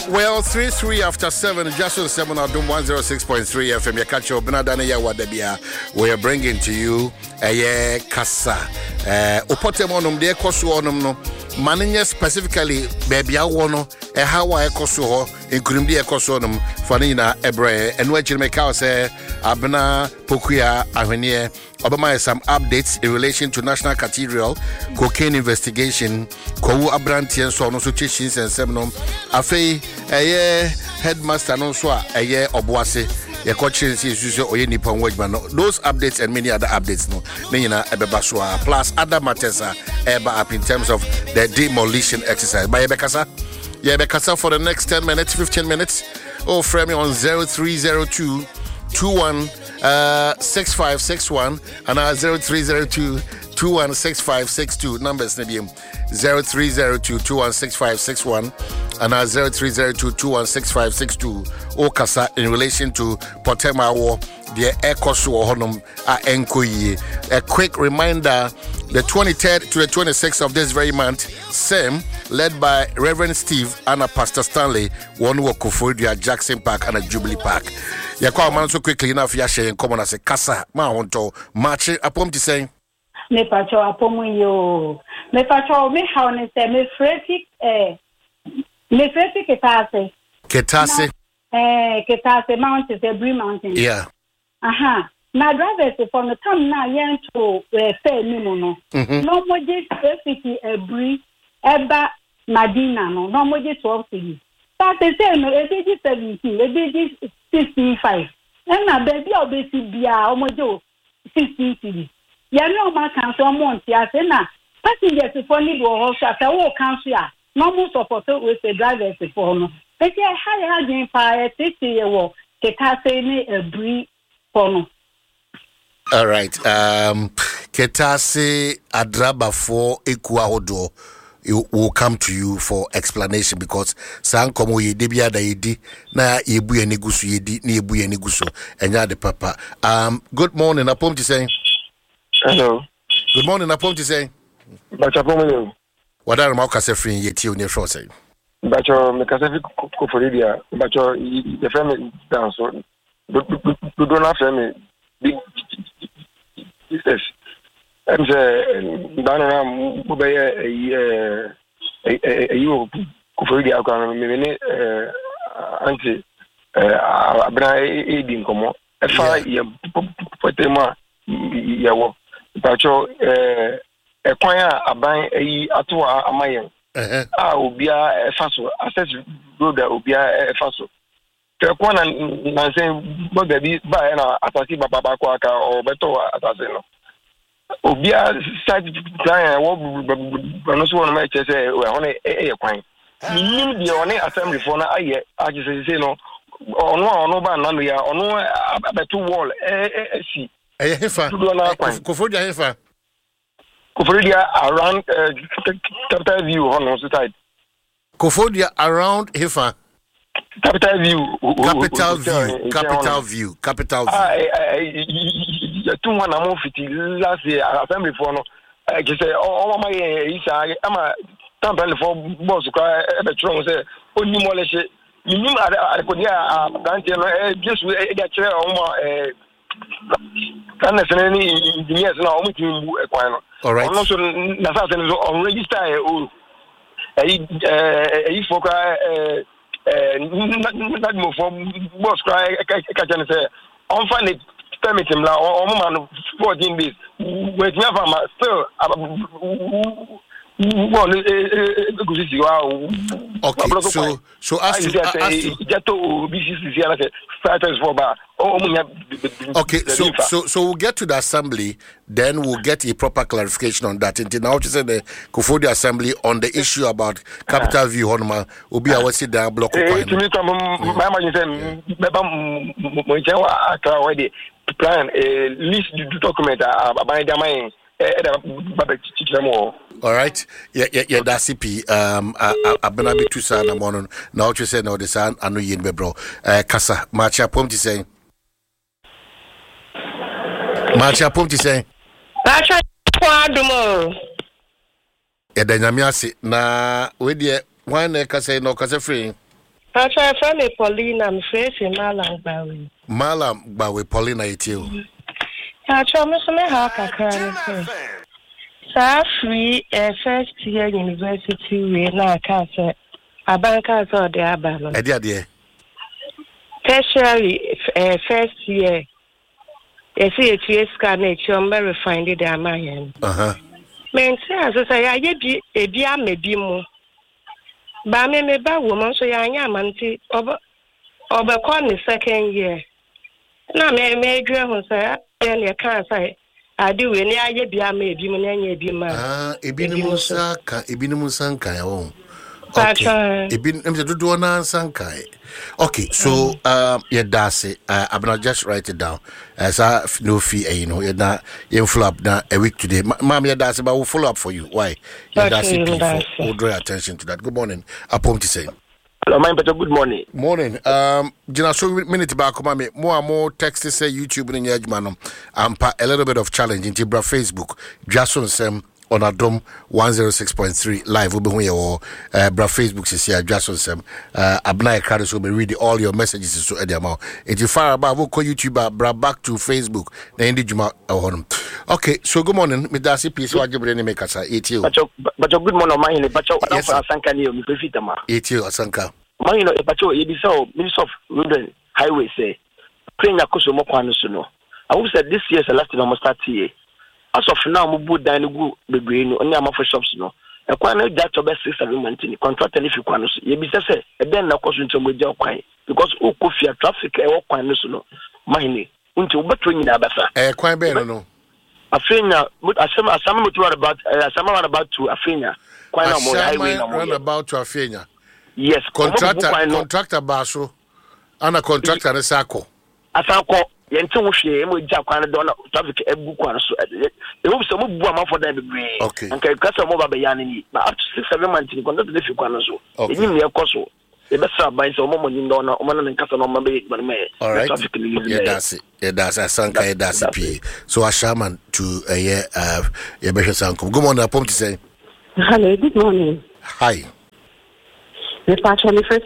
Well, 3 after 7, just on 7 Adum 106.3 FM. You catch your Benadana Yawadabia. We are bringing to you a Kasa. Upotemonum de Kosuonum no. Maninya specifically, baby, I want to how I Kosuho, including the Kosuonum, Fanina Ebre, and what you make out say, Abena Pokuya Avenir. Obama has some updates in relation to National Cathedral cocaine investigation. Kowu Abrantian so no situations and seminum. Afei headmaster no so Obuase. Your coaching is usually Oyeni Pongwejman. Those updates and many other updates no. Nina Ebebaswa plus other matters eba up in terms of the demolition exercise. By Ebekasa for the next 10 minutes, 15 minutes. Oh, frame me on 0302 216561 and 0302 216562 numbers Nadium 0302 216561 and 0302 216562 Okasa in relation to Potema War the Ekosu Honum Enkoyi. A quick reminder, the 23rd to the 26th of this very month, SEM, led by Reverend Steve and Pastor Stanley, one walk of Jackson Park and Jubilee Park. Ya kwa man so quickly enough ya share in common as a kasa ma wonto march apom ti say me pacho apom yo me pacho me how ne say me fretik ketase ketase mountain the Bree Mountain yeah na drivers from the time na yen to say ni mo no no mo je specific Bree eba Madina no mo je 12 city but they say no e dey 17 e dey 65 and na baby obesi bia omojo 60 cedi ya no ma cancel month ya say na passengers for need go house say wo cancel ya no mo support with the drivers for no they say how again fire take ye wo ke ka say ni Bree for no. All right, ketase adraba for ekuahodo will come to you for explanation because san komo ye debia da yedi na yebu ye negusu yedi na yebu ye negusu enya de papa. Good morning apom ti say. Hello. Good morning apom ti say. Bacha pomo. Wadara ma ka se free ye ti oni fro say. Bacha me ka se fi ko foridia. Bacha the family down so do na family big business. I'm saying, Dana, you could be anti Abra Edin Como. A fire, Potema, Yawo, Pacho, a choir, a bang a Atua, a Mayan. Will be a faso, access road that will be a faso. One and saying, but the by an Atati Baba Quaka or Beto Atasino. Obia side plan what no so one make say we on e kwan nim de on assembly for na aye I just say no ono ba na no ya ono abeto wall si hefa Kofodia hefa Kofodia around capital view on side Kofodia around hefa capital view two one among 50 last year assembly for no just say all my isa ama temple for boss cry e tron say oni mo le se minimum I could ya branch no just we get chere o mo can say any engineers na o mo tin bu e kwan no all right no so na sa say no on register o e for not move from boss cry can say on find it permit him or man 14 days with never still okay so as okay so we'll get to the assembly then we'll get a proper clarification on that until now to say the Kofodia assembly on the issue about capital view honma will be our sit down block plan a list document about the mine. All right. Yeah. That's CP. Abena bitusa na mono. Now you say no. The son anu yinbe bro. Kasa. Marcha pom ti say. Marcha pom ti say. Marcha kwa dumo. Ya danyami ase na we de wan kasa no kasa free. Pacha from Paulina, I'm facing Malam Bawi. Malam Bawi Paulina itio. Pacha, I'm so many Sa free first year university we na kasa abanka so de abalo. Ade. Tertiary first year. Yes, it's scan it you find it amayen. Men say as say ya ye bi amebi mu. Ba me ba woman so ya anya amanti obekọ ne second year. Na me dwe ho say ya kan say ade we ni aye bia ma ebi mu na anya ebi ma ebi ni mu sanka ya won okay ebi ni dodo na sanka okay so yeah that's it I'm not just write it down as no fee you know you follow up now a week today ma'am yeah that's about will follow up for you why yeah that's it we'll draw attention to that. Good morning apom to say hello, my better good morning. Morning. Jina so minute back come me more text say YouTube ni nyajuma no ampa a little bit of challenge into bra Facebook Jason Sem on Adom 106.3 live we be here bra Facebook say Jason Sem abna e so be read all your messages so edema it you far about we call YouTube bra back to Facebook na indi juma honum. Okay, so good morning me dasi piece wa jibre ni make asa etio but good morning my hele but asanka ni o mi prefita ma etio asanka man, but you Minister of Road and Highway say, Kenya Kosomo Kwanusu no. I will say this year is the last time I must start here. As of now, Mubu Danigu, the green, only I'm for shops no. A quite that to best 6 months in contract and if you Kwanusu. You be say, and then now cost into Muja Kwai because Okofia traffic or Kwanusu no. Mine, until between Nabasa. Quite better no. Afina, but as some about to Afina. Quite a more highway run about to Afina. Yes, contractor baso ana contractor ne sako asako yente wo hwe mo gya kwan do na traffic ebu kwan so e wo so mo bu amafo da bebre anka kasa mo ba ya ni na up to 6-7 months ni contractor de fi kwan so enyim ne ekoso e be sa ban so mo nyi ndo na o mana nkasa no ma be ban me traffic ni yeah that's asanka yeah that's p so ashaman to yeah be sanko. Good morning apom to say hello, good morning. Hi. The patron first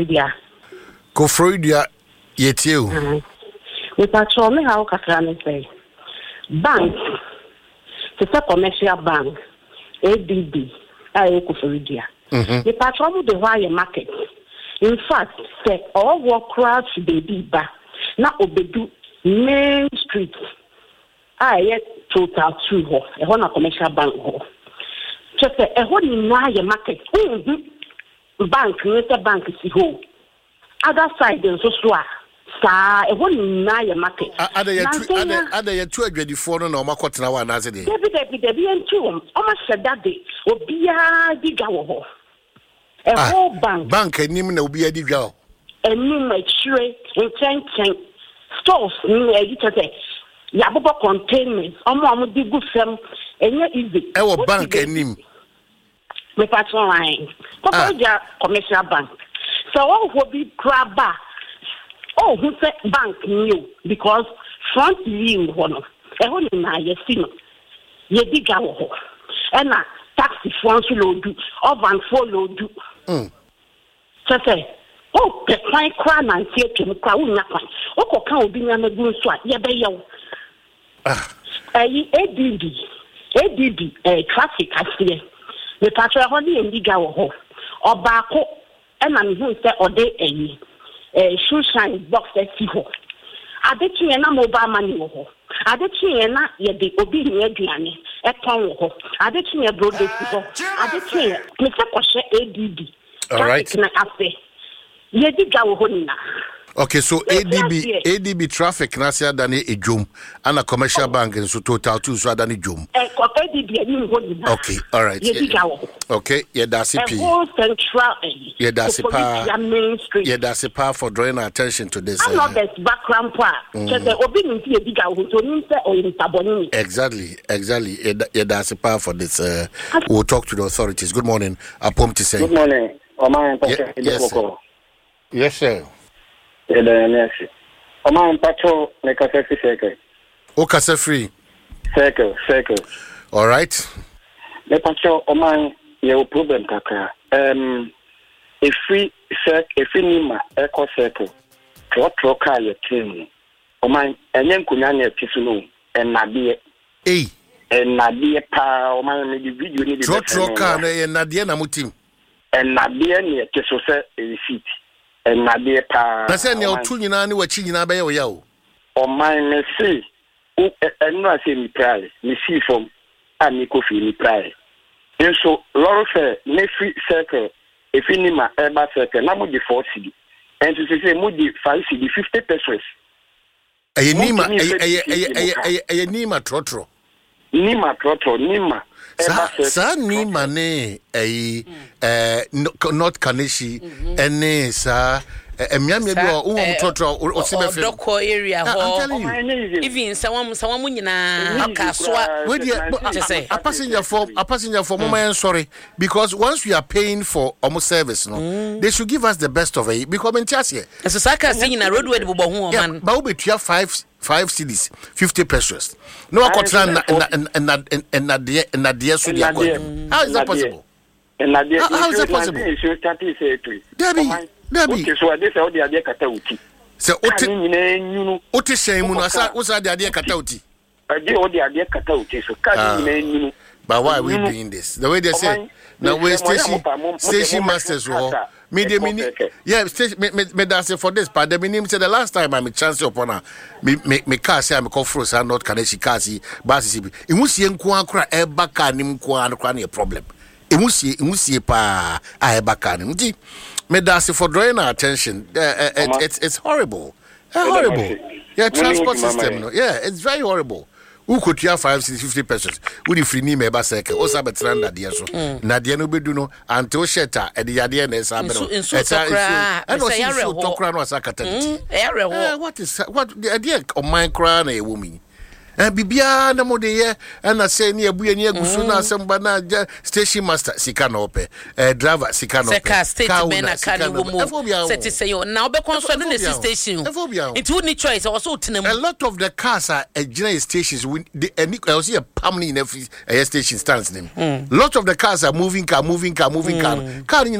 Kofroidia yetiu. The patron me how kakran say. Bank. It's a commercial bank. ADB. Kofroidia. The patron the wire market. In fact, say all work crowd baby ba. Na obedu Main Street. Yet total 2 ho. E ho na commercial bank ho. Just say e ho ni na ye market. Bank, bank is ho. Other side is so sa e won na ye market. Ada ye two agwedi for no ma kwotena wa na de. Debi entu o ma sheda de obia diga wo ho. E ho bank enim na obia diga ho. Enim achire chen stores ni e yitete. Ya bobo containers omo digu fam enye easy. E wo bank enim. Me patron line. Kokoja commercial bank. So all will be grabber. Oh, who said bank new because front view one. Ehon na yesino. Ye diga wo. And na taxi front load do or van follow do. So say, oh, the fine crime and say to me kwa unya kwa. Oko kan obi nya na gun so a ye be yew. ADB traffic asiye. The patrol honey and diga wo. Obako ena me hu se ode shoe shine box si ho. Adechi na mobile money wo ho. Adechi na ye de obi ni aduane e ton wo ho. Adechi e brodo si ho. Adechi me se kwose ADB. All right. Na afe. Ye diga wo ho na. Okay, so ADB traffic na sia dane ejom ana commercial bank so total 2 so dane ejom. ADB ni ho na. Okay, all right. Okay, yeah that's it. Central. Yeah that's it. Main Street. Yeah that's it for drawing attention to this. I know this background part. Just obi ni ti diga ho to ni se o intaboni. Exactly. Yeah that's it for this we'll talk to the authorities. Good morning. Apom to say. Good morning. Yes sir. Yes. Oman patrol make a circle. Okasa free. Circle. All right. Le patrol Oman your problem kaka. If we Efinima Eco Circle. Trotro car your train. Oman and then Kunyanya Kisuno and Nadia. And Nadia Pa Oman the video need Trotro car and Nadia Namutim. And Nadia near Kesose receipt. And Nadia Pa. I said you're two in any watching in Abayo Yao. Oman may say, and no, I say me prize, me see from and Kofi me prize. And so, Laura said, Nefri Circle, Efinima Eba Circle, Namu 4 CD. And to say, Moody 5 CD, 50 pesos. A Nima Trotro. Nima Trotro, Nima. Sa Nima ne, not Kaneshi, and ne, sir. Miami Trotro or Doko area. Even someone a passenger for moment, sorry, because once we are paying for almost service, no, they should give us the best of it. Because in Chassia, as a Saka singing a roadway, but we have five cities, 50 pesos. No, I could run and Nadia Sudia. How is that possible? How is that possible? Debbie, so this all the idea Katauti. So, what is shame? Was the idea Katauti? I did all the idea Katauti. So, but why are we doing this? The way they say, now we're station masters. Media mini, yeah, me that's for this. But the minimum said the last time I'm a chance upon her. Me car say I'm a conference and not Kaneshi Kasi, Basisi. It was young Quankra, a baka, nim Quan, a problem. It was pa, I baka. Me that's for drawing our attention. It's horrible. Horrible. Yeah, transport system. Yeah, it's very horrible. Who could you have 50 pesos? Would you free me by second? Also, but Nadia so Nadia no be do no until Shetta at the idea and Sabero. And also talk around was a what is what the idea of my crown a woman? And Bibia no more there, and I say near Buya Gusuna, some banana station master, Sikanope, driver, Sikanope, say now, because the station, it wouldn't choice also a lot of the cars are at general stations. I see a permanent station stands them. Lot of the cars are moving car.